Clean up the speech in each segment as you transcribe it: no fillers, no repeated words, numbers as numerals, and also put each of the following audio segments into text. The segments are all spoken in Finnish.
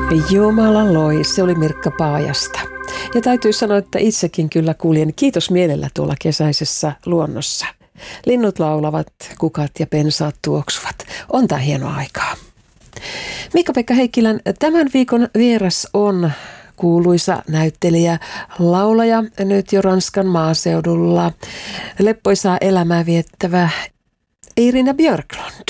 Jumala loi, se oli Mirkka Paajasta. Ja täytyy sanoa, että itsekin kyllä kuljen kiitos mielellä tuolla kesäisessä luonnossa. Linnut laulavat, kukat ja pensaat tuoksuvat. On tää hienoa aikaa. Miikka-Pekka Heikkilän tämän viikon vieras on kuuluisa näyttelijä, laulaja, nyt jo Ranskan maaseudulla leppoisaa elämää viettävä Irina Björklund.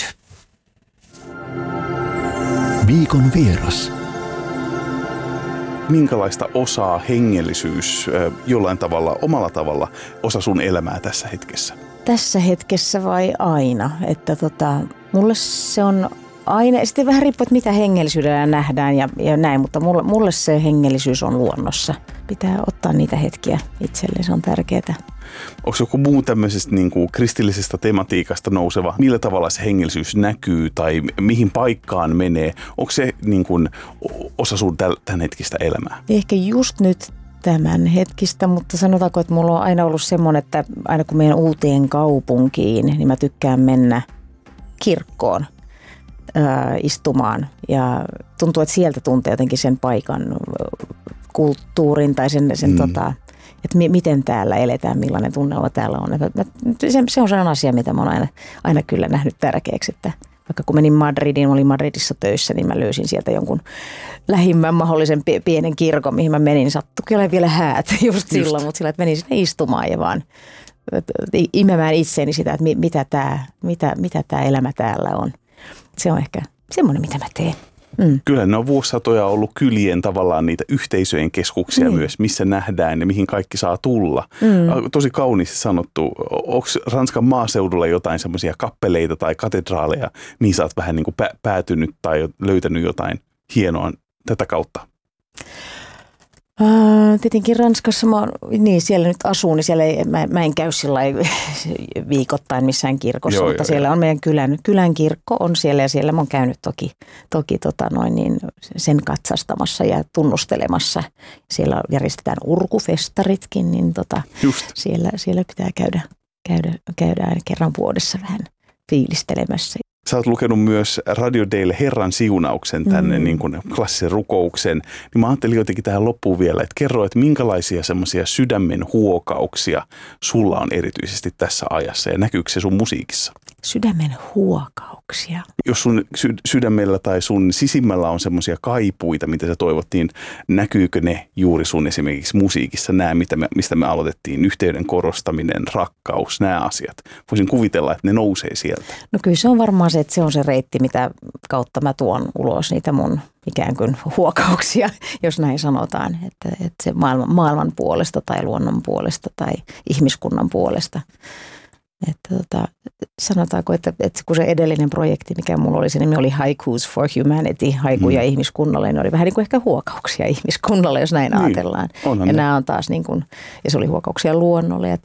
Viikon vieras. Minkälaista osaa hengellisyys jollain tavalla, omalla tavalla osa sun elämää tässä hetkessä? Tässä hetkessä vai aina? Että mulle se on aina, sitten vähän riippuu, että mitä hengellisyydellä nähdään ja näin, mutta mulle se hengellisyys on luonnossa. Pitää ottaa niitä hetkiä itselleen, se on tärkeää. Onko joku muu tämmöisestä niin kuin kristillisestä tematiikasta nouseva? Millä tavalla se hengellisyys näkyy tai mihin paikkaan menee? Onko se niin kuin osa sun tämän hetkistä elämää? Ehkä just nyt tämän hetkistä, mutta sanotaanko, että mulla on aina ollut semmoinen, että aina kun menen uuteen kaupunkiin, niin mä tykkään mennä kirkkoon istumaan. Ja tuntuu, että sieltä tuntee jotenkin sen paikan kulttuurin tai sen että miten täällä eletään, millainen tunnelma täällä on. Se on sellainen asia, mitä mä oon aina kyllä nähnyt tärkeäksi, että vaikka kun menin Madridiin, olin Madridissa töissä, niin mä löysin sieltä jonkun lähimmän mahdollisen pienen kirkon, mihin mä menin. Sattuikin olemaan vielä häät just silloin, mutta sillä, että menin sinne istumaan ja vaan imemään itseeni sitä, että mitä tämä elämä täällä on. Se on ehkä semmoinen, mitä mä teen. Kyllä ne on vuosisatoja ollut kylien tavallaan niitä yhteisöjen keskuksia myös, missä nähdään ja mihin kaikki saa tulla. Tosi kauniisti sanottu. Onko Ranskan maaseudulla jotain semmoisia kappeleita tai katedraaleja, mihin sä oot vähän niin kuin päätynyt tai löytänyt jotain hienoa tätä kautta? Tietenkin Ranskassa siellä nyt asun, niin siellä mä en käy sillä viikoittain missään kirkossa, mutta siellä on meidän kylän kirkko on siellä ja siellä mä oon käynyt toki sen katsastamassa ja tunnustelemassa. Siellä järjestetään urkufestaritkin, niin siellä pitää käydä aina kerran vuodessa vähän fiilistelemässä. Sä oot lukenut myös Radio Daylle Herran siunauksen tänne niin kuin klassisen rukouksen. Niin mä ajattelin jotenkin tähän loppuun vielä, että kerro, että minkälaisia semmoisia sydämen huokauksia sulla on erityisesti tässä ajassa ja näkyykö se sun musiikissa? Sydämen huokauksia. Jos sun sydämellä tai sun sisimmällä on semmoisia kaipuita, mitä sä toivot, niin näkyykö ne juuri sun esimerkiksi musiikissa? Nämä, mistä me aloitettiin, yhteyden korostaminen, rakkaus, nämä asiat. Voisin kuvitella, että ne nousee sieltä. No kyllä se on varmaan se, että se on se reitti, mitä kautta mä tuon ulos niitä mun ikään kuin huokauksia, jos näin sanotaan. Että se maailman puolesta tai luonnon puolesta tai ihmiskunnan puolesta. Että sanotaanko, että kun se edellinen projekti, mikä mulla oli, se nimi oli Haikus for Humanity, haikuja ihmiskunnalle, ne oli vähän niin kuin ehkä huokauksia ihmiskunnalle, jos näin ajatellaan. Ja nämä on taas niin kuin, ja se oli huokauksia luonnolle ja